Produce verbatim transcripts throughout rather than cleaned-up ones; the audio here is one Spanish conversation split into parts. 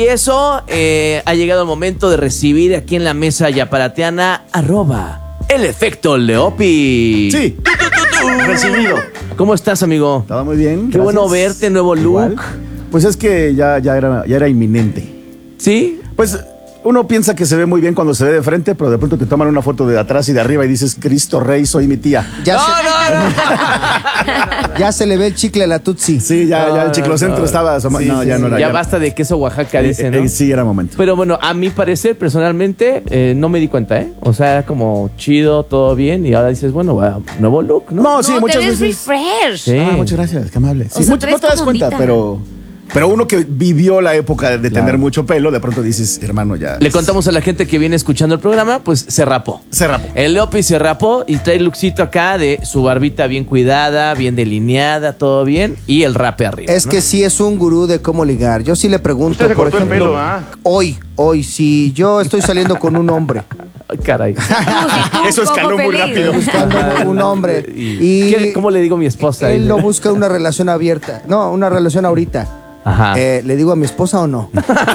Y eso, eh, ha llegado el momento de recibir aquí en la mesa yaparateana arroba el efecto Leopi. Sí, recibido. ¿Cómo estás, amigo? Estaba muy bien. Qué gracias. bueno verte, nuevo look. Igual. Pues es que ya, ya, era, ya era inminente. ¿Sí? Pues uno piensa que se ve muy bien cuando se ve de frente, pero de pronto te toman una foto de atrás y de arriba y dices, Cristo Rey, soy mi tía. Ya, No, se, no, no. ya se le ve el chicle a la Tutsi. Sí, ya, No, ya el chiclocentro no. estaba asomado. Sí, no, sí, ya sí. no era. Ya ya- basta de queso Oaxaca, Eh, dice, eh, ¿no? Sí, era momento. Pero bueno, a mi parecer, personalmente, eh, no me di cuenta, ¿eh? O sea, era como chido, todo bien, y ahora dices, bueno, bueno, nuevo look, ¿no? No, sí, no, muchas te ves veces. refresh. Sí. Ah, muchas gracias, qué amable. Sí, O sea, mucho- traes no te das como cuenta, ondita. pero, pero uno que vivió la época de Claro. tener mucho pelo, de pronto dices, hermano, ya. Le contamos a la gente que viene escuchando el programa, pues se rapó. Se rapó. El Leopi se rapó y trae el lookcito acá de su barbita bien cuidada, bien delineada, todo bien, y el rape arriba. Es ¿no? que sí es un gurú de cómo ligar. Yo sí le pregunto, por ejemplo, hoy, hoy, si yo estoy saliendo con un hombre, Ay, caray. Eso escaló muy rápido. buscando un hombre, y ¿Qué- ¿Cómo le digo a mi esposa? él lo busca una relación abierta, no, una relación ahorita. Ajá. Eh, ¿Le digo a mi esposa o no?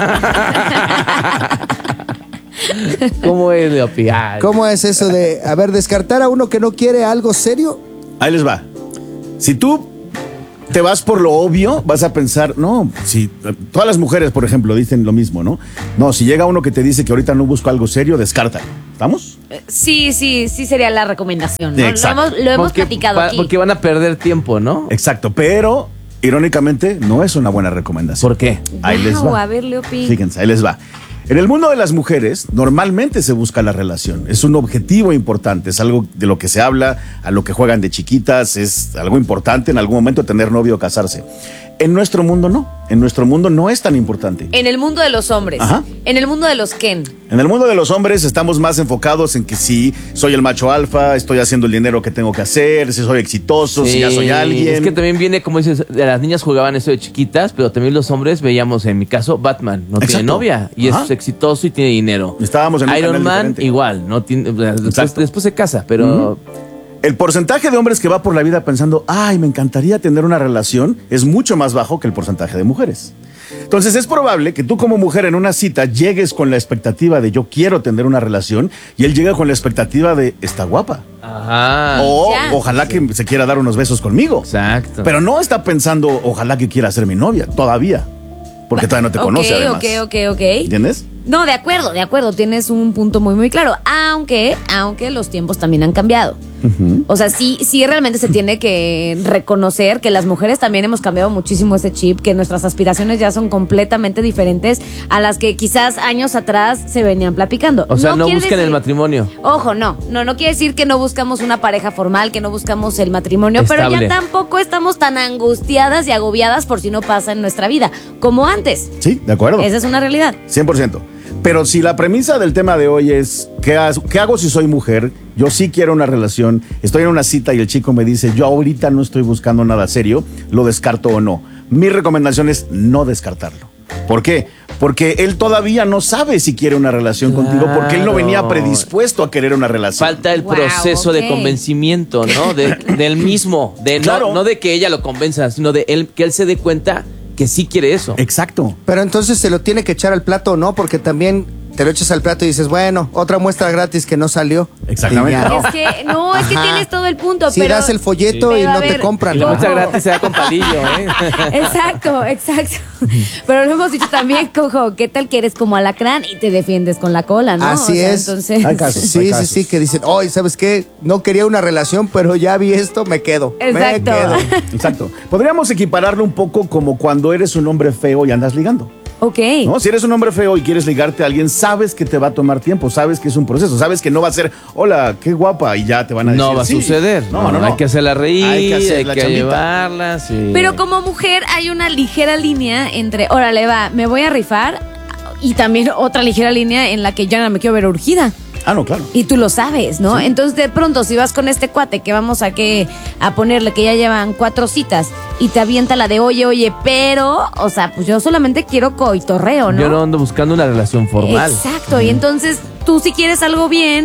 ¿Cómo es, Leopi? Ay. ¿Cómo es eso de, a ver, descartar a uno que no quiere algo serio? Ahí les va. Si tú te vas por lo obvio, vas a pensar, no, si todas las mujeres, por ejemplo, dicen lo mismo, ¿no? No, si llega uno que te dice que ahorita no busco algo serio, descártalo. ¿Estamos? Sí, sí, sí sería la recomendación, ¿no? Lo Exacto. hemos, lo hemos Porque platicado va- aquí. Porque van a perder tiempo, ¿no? Exacto, pero irónicamente no es una buena recomendación. ¿Por qué? Ahí les Wow, va. a ver, Leopi. Fíjense, ahí les va. En el mundo de las mujeres, normalmente se busca la relación. Es un objetivo importante, es algo de lo que se habla, a lo que juegan de chiquitas, es algo importante en algún momento tener novio o casarse. En nuestro mundo no, en nuestro mundo no es tan importante. En el mundo de los hombres. Ajá. En el mundo de los Ken. En el mundo de los hombres estamos más enfocados en que si soy el macho alfa, estoy haciendo el dinero que tengo que hacer, si soy exitoso, si ya soy Sí, alguien. Es que también viene, como dices, de las niñas jugaban eso de chiquitas, pero también los hombres veíamos, en mi caso, Batman no tiene Exacto. novia y Ajá. es exitoso y tiene dinero. Estábamos en un Iron canal Man diferente. igual, no tiene, después, Exacto. después se casa, pero El porcentaje de hombres que va por la vida pensando, ay, me encantaría tener una relación, es mucho más bajo que el porcentaje de mujeres. Entonces es probable que tú como mujer en una cita llegues con la expectativa de yo quiero tener una relación y él llega con la expectativa de está guapa. ajá. o ya. ojalá que se quiera dar unos besos conmigo. Exacto. Pero no está pensando ojalá que quiera ser mi novia, todavía. Porque todavía no te conoce Ok, además. ok, ok, ok. ¿Entiendes? No, de acuerdo, de acuerdo. Tienes un punto muy, muy claro. Aunque, aunque los tiempos también han cambiado. O sea, sí, sí realmente se tiene que reconocer que las mujeres también hemos cambiado muchísimo ese chip, que nuestras aspiraciones ya son completamente diferentes a las que quizás años atrás se venían platicando. O sea, no, quiere buscan el decir- matrimonio. Ojo, no, no, no quiere decir que no buscamos una pareja formal, que no buscamos el matrimonio, pero Estable. ya tampoco estamos tan angustiadas y agobiadas por si no pasa en nuestra vida, como antes. Sí, de acuerdo. Esa es una realidad. cien por ciento. Pero si la premisa del tema de hoy es ¿qué, has- qué hago si soy mujer? Yo sí quiero una relación, estoy en una cita y el chico me dice yo ahorita no estoy buscando nada serio, ¿lo descarto o no? Mi recomendación es no descartarlo. ¿Por qué? Porque él todavía no sabe si quiere una relación contigo porque él no venía Claro. predispuesto a querer una relación. Falta el Wow, proceso ok. de convencimiento, ¿no? De, del mismo. De no, Claro. no de que ella lo convenza, sino de él, que él se dé cuenta que sí quiere eso. Exacto. Pero entonces se lo tiene que echar al plato o no, porque también te lo echas al plato y dices, bueno, otra muestra gratis que no salió. Exactamente. Y ya. No. Es que, no, es que Ajá. tienes todo el punto, Si pero... das el folleto Pero, y a no ver, te compran. Y la ¿cómo? muestra gratis se da con palillo, ¿eh? Exacto, exacto. Pero lo hemos dicho también, cojo, ¿qué tal que eres como alacrán y te defiendes con la cola, no? Así O sea, es. Entonces... Hay casos. Sí, sí, casos. sí, que dicen, oye, ¿sabes qué? No quería una relación, pero ya vi esto, me quedo. Exacto. Me quedo. Exacto. Podríamos equipararlo un poco como cuando eres un hombre feo y andas ligando. Ok. ¿No? Si eres un hombre feo y quieres ligarte a alguien, sabes que te va a tomar tiempo, sabes que es un proceso, sabes que no va a ser, hola, qué guapa, y ya te van a decir. No va a sí. suceder. No, no, no. Hay que hacerla reír, Hay hay que que, hacer la chambita. llevarla, sí. Pero como mujer hay una ligera línea entre, órale, va, me voy a rifar, y también otra ligera línea en la que ya no me quiero ver urgida. Ah, no, claro. Y tú lo sabes, ¿no? Entonces, de pronto, si vas con este cuate que vamos a que a ponerle que ya llevan cuatro citas y te avienta la de oye, oye, pero, o sea, pues yo solamente quiero coitorreo, ¿no? Yo no ando buscando una relación formal. Exacto, y entonces tú si quieres algo bien,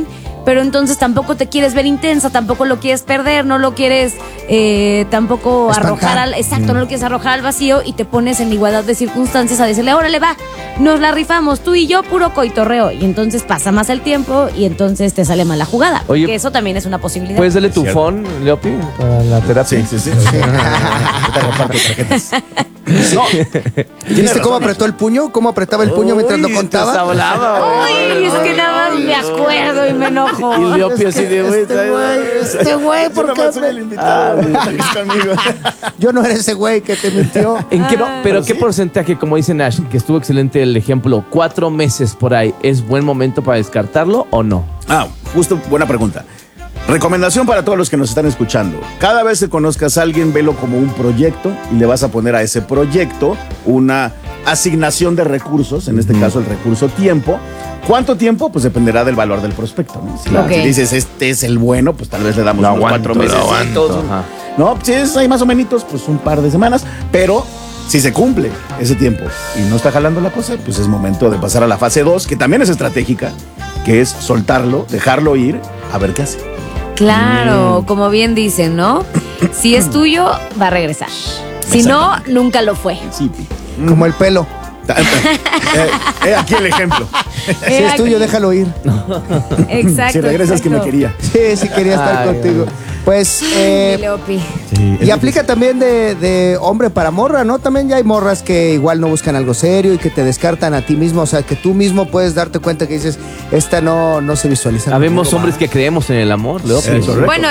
pero entonces tampoco te quieres ver intensa, tampoco lo quieres perder, no lo quieres eh, tampoco Espantar. arrojar al, exacto, no lo quieres arrojar al vacío y te pones en igualdad de circunstancias a decirle, órale va, nos la rifamos, tú y yo puro coitorreo, y entonces pasa más el tiempo y entonces te sale mal la jugada, Oye, que eso también es una posibilidad. ¿Puedes darle tu Cierto. phone, Leopi, para la terapia? Sí, sí, sí. Te reparto tarjetas. No. ¿Viste cómo apretó el puño? ¿Cómo apretaba el puño mientras lo Uy, contaba? te hablaba, Ay, es que nada más me acuerdo y me enojo. Y Leopi así de güey. Este güey, este güey, ¿por Yo qué? nomás soy el invitado. Está conmigo. Yo no era ese güey que te mintió. ¿En qué, Ah. pero qué porcentaje, como dice Nash, que estuvo excelente el ejemplo, cuatro meses por ahí, ¿es buen momento para descartarlo o no? Ah, justo, buena pregunta. Recomendación para todos los que nos están escuchando. Cada vez que conozcas a alguien, velo como un proyecto y le vas a poner a ese proyecto una asignación de recursos, en este caso el recurso tiempo. ¿Cuánto tiempo? Pues dependerá del valor del prospecto, ¿no? Si, Claro. si Ok. dices, este es el bueno, pues tal vez le damos Lo unos aguanto, cuatro lo meses. aguanto, ajá. No, si es ahí más o menos, pues un par de semanas, pero si se cumple ese tiempo y no está jalando la cosa, pues es momento de pasar a la fase dos, que también es estratégica, que es soltarlo, dejarlo ir, a ver qué hace. Claro, como bien dicen, ¿no? Si es tuyo, va a regresar. Si no, nunca lo fue. Sí. Como el pelo. Eh, eh, aquí el ejemplo. Si es tuyo, déjalo ir. Exacto. Si regresas que me exacto. quería. Sí, sí quería estar Ay, contigo. Pues, Mi eh, Leopi. y aplica también de, de hombre para morra, ¿no? También ya hay morras que igual no buscan algo serio y que te descartan a ti mismo. O sea, que tú mismo puedes darte cuenta que dices, esta no, no se visualiza. Habemos conmigo, hombres va. que creemos en el amor, Leopi. Sí, correcto. Bueno,